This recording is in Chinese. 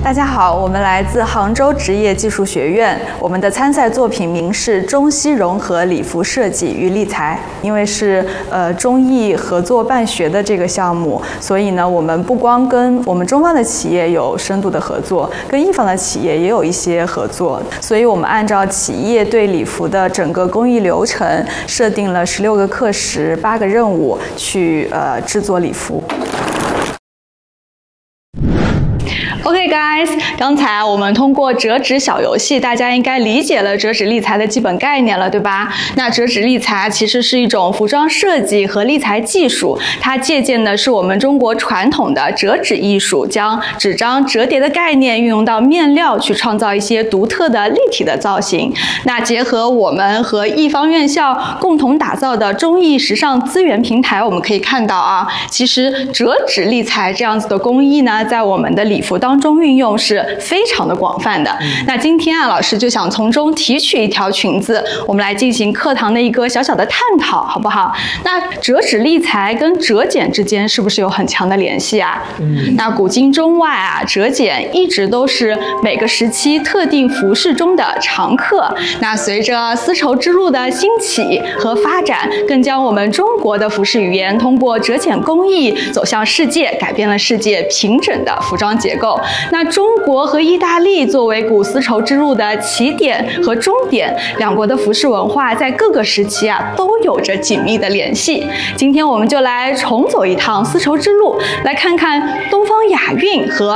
大家好，我们来自杭州职业技术学院，我们的参赛作品名是中西融合礼服设计与立裁。因为是中意合作办学的这个项目，所以呢，我们不光跟我们中方的企业有深度的合作，跟意方的企业也有一些合作。所以我们按照企业对礼服的整个工艺流程，设定了16个课时、8个任务去制作礼服。OK guys， 刚才我们通过折纸小游戏，大家应该理解了折纸立裁的基本概念了，对吧？那折纸立裁其实是一种服装设计和立裁技术，它借鉴的是我们中国传统的折纸艺术，将纸张折叠的概念运用到面料，去创造一些独特的立体的造型。那结合我们和意方院校共同打造的中意时尚资源平台，我们可以看到啊，其实折纸立裁这样子的工艺呢，在我们的礼服当中运用是非常的广泛的。那今天啊，老师就想从中提取一条裙子，我们来进行课堂的一个小小的探讨，好不好？那折纸立裁跟折剪之间是不是有很强的联系啊？那古今中外啊，折剪一直都是每个时期特定服饰中的常客。那随着丝绸之路的兴起和发展，更将我们中国的服饰语言通过折剪工艺走向世界，改变了世界平整的服装结构。那中国和意大利作为古丝绸之路的起点和终点，两国的服饰文化在各个时期啊都有着紧密的联系。今天我们就来重走一趟丝绸之路，来看看东方雅韵和